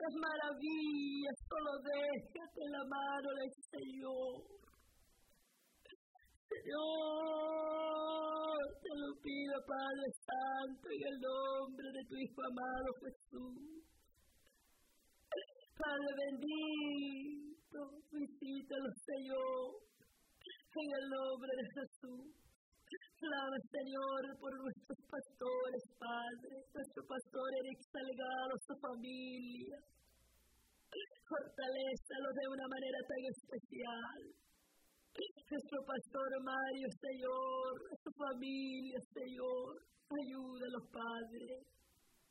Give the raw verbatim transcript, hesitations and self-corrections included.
haces maravillas, solo déjate en la mano del Señor. Señor, te lo pido, Padre Santo, en el nombre de tu Hijo amado Jesús. Padre bendito, visítalo, Señor, en el nombre de Jesús. Clama, Señor, por nuestros pastores, Padre, nuestro pastor Eric Salgado, su familia. Fortalézalo de una manera tan especial. Nuestro pastor Mario, Señor, su familia, Señor, ayúdalo, Padre.